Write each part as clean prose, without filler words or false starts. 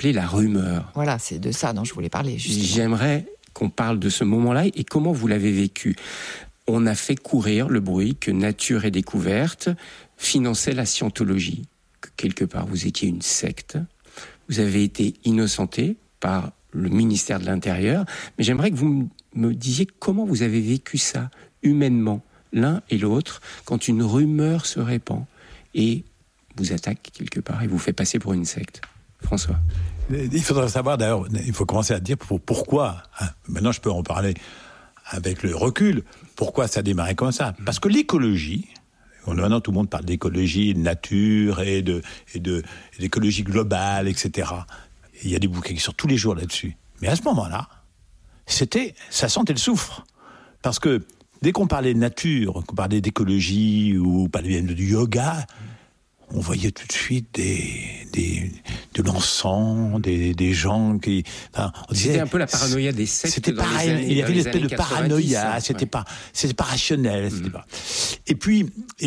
appelez la rumeur. Voilà, c'est de ça dont je voulais parler, justement. J'aimerais qu'on parle de ce moment-là et comment vous l'avez vécu. On a fait courir le bruit que Nature et Découverte finançait la scientologie, que quelque part vous étiez une secte. Vous avez été innocenté par le ministère de l'Intérieur, mais j'aimerais que vous me disiez comment vous avez vécu ça, humainement, l'un et l'autre, quand une rumeur se répand et vous attaque quelque part et vous fait passer pour une secte. François. Il faudrait savoir, d'ailleurs, il faut commencer à dire pourquoi. Maintenant, je peux en parler avec le recul. Pourquoi ça a démarré comme ça ? Parce que l'écologie, maintenant tout le monde parle d'écologie, de nature et d'écologie globale, etc. Il y a des bouquins qui sortent tous les jours là-dessus. Mais à ce moment-là, ça sentait le soufre. Parce que dès qu'on parlait de nature, qu'on parlait d'écologie ou parlait du yoga, on voyait tout de suite de l'encens, des gens qui... Enfin, on disait, c'était un peu la paranoïa des sectes. C'était pareil, il y avait une espèce de paranoïa, c'était pas rationnel. C'était pas. Et puis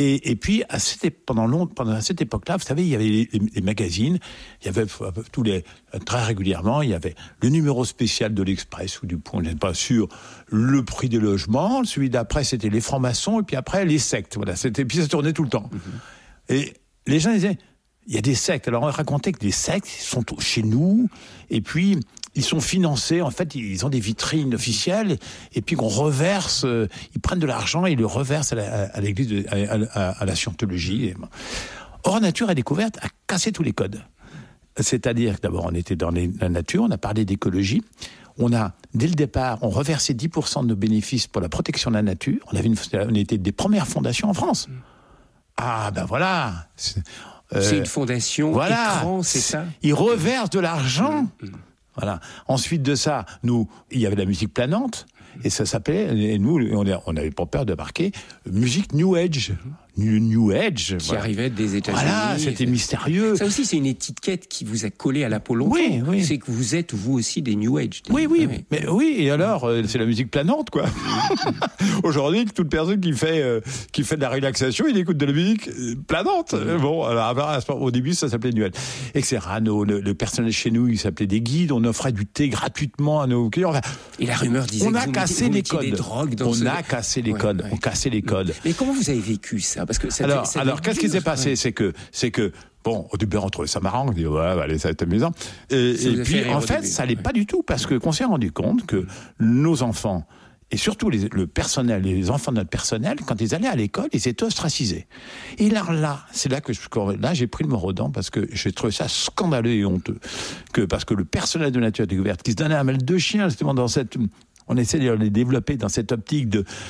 pendant cette époque-là, vous savez, il y avait les magazines, il y avait très régulièrement, il y avait le numéro spécial de l'Express ou du Point, je ne sais pas, sur le prix des logements, celui d'après c'était les francs-maçons, et puis après les sectes. Voilà, puis ça tournait tout le temps. Et les gens disaient, il y a des sectes. Alors on racontait que des sectes sont chez nous, et puis ils sont financés, en fait, ils ont des vitrines officielles, et puis qu'on reverse, ils prennent de l'argent et ils le reversent à l'église, à la scientologie. Or, Nature et Découverte a cassé tous les codes. C'est-à-dire que d'abord, on était dans la nature, on a parlé d'écologie, dès le départ, on reversait 10% de nos bénéfices pour la protection de la nature, on était des premières fondations en France. Ah, ben voilà. C'est une fondation écran, c'est ça ? Ils reversent de l'argent. Voilà. Ensuite de ça, il y avait la musique planante, et ça s'appelait, et nous, on n'avait pas peur de marquer musique New Age. New Age. Qui arrivait des États-Unis. Voilà, c'était mystérieux. Ça aussi, c'est une étiquette qui vous a collé à la peau longtemps. Oui. C'est que vous êtes, vous aussi, des New Age. Oui. Mais oui, et alors, c'est la musique planante, quoi. Aujourd'hui, toute personne qui fait de la relaxation, il écoute de la musique planante. Bon, alors, au début, ça s'appelait New Age. Etc. Le personnel chez nous, il s'appelait des guides. On offrait du thé gratuitement à nos clients. Et la rumeur disait on a cassé les codes. Des drogues dans on a cassé les codes. On cassait les codes. Mais comment vous avez vécu ça ? Parce que alors, qu'est-ce qui s'est passé ? C'est que bon, au début, on trouvait ça marrant, on dit ouais, allez, ça va être amusant. Et puis, en fait, ça allait pas du tout, parce qu'on s'est rendu compte que nos enfants, et surtout le personnel, les enfants de notre personnel, quand ils allaient à l'école, ils étaient ostracisés. Et là, c'est là que j'ai pris le mort aux dents, parce que j'ai trouvé ça scandaleux et honteux. Parce que le personnel de Nature et Découverte, qui se donnait un mal de chien, justement, on essaie de les développer dans cette optique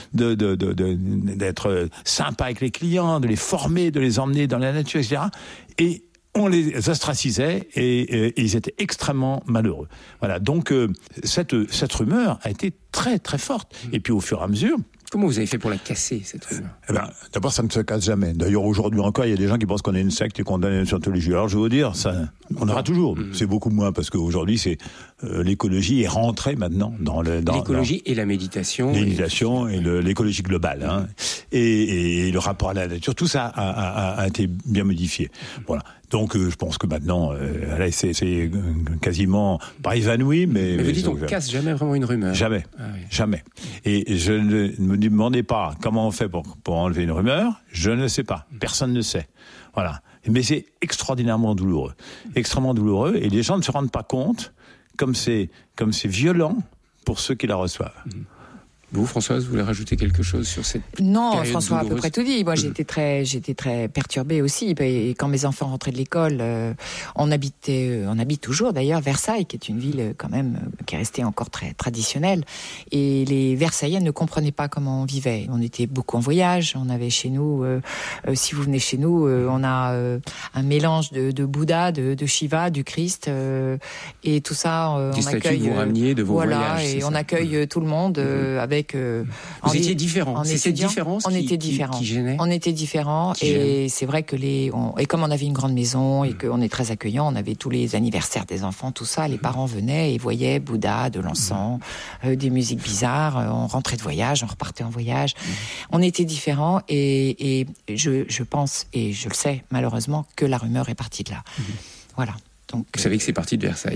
d'être sympa avec les clients, de les former, de les emmener dans la nature, etc. Et on les ostracisait et ils étaient extrêmement malheureux. Voilà. Donc, cette rumeur a été très, très forte. Et puis, au fur et à mesure... Comment vous avez fait pour la casser, cette rumeur ? D'abord, ça ne se casse jamais. D'ailleurs, aujourd'hui encore, il y a des gens qui pensent qu'on est une secte et qu'on donne une scientologie. Alors, je vais vous dire, on aura toujours. C'est beaucoup moins, parce qu'aujourd'hui, l'écologie est rentrée maintenant dans l'écologie et la méditation. Méditation et l'écologie globale. Hein. Et le rapport à la nature, tout ça a été bien modifié. Voilà. Donc, je pense que maintenant, c'est quasiment pas évanoui, mais vous dites, on casse jamais vraiment une rumeur. Jamais. Ah oui. Jamais. Et je ne me demandez pas comment on fait pour enlever une rumeur. Je ne sais pas. Personne ne sait. Voilà. Mais c'est extraordinairement douloureux. Extrêmement douloureux. Et les gens ne se rendent pas compte comme c'est violent pour ceux qui la reçoivent. Vous, Françoise, vous voulez rajouter quelque chose sur cette Non, François a à peu près tout dit. Moi, j'étais très perturbée aussi. Et quand mes enfants rentraient de l'école, on habite toujours d'ailleurs Versailles, qui est une ville quand même qui est restée encore très traditionnelle. Et les Versaillais ne comprenaient pas comment on vivait. On était beaucoup en voyage. On avait chez nous, si vous venez chez nous, on a un mélange de Bouddha, de Shiva, du Christ, et tout ça. On accueille. Vous rameniez de vos voyages. Et on accueille tout le monde avec. Vous étiez différents. C'est cette différence qui gênait. On était différents et c'est vrai que et comme on avait une grande maison et qu'on est très accueillant, on avait tous les anniversaires des enfants, tout ça. Les parents venaient et voyaient Bouddha, de l'encens, des musiques bizarres. On rentrait de voyage, on repartait en voyage. On était différents et je pense et je le sais malheureusement que la rumeur est partie de là. Voilà. Donc, vous savez que c'est parti de Versailles.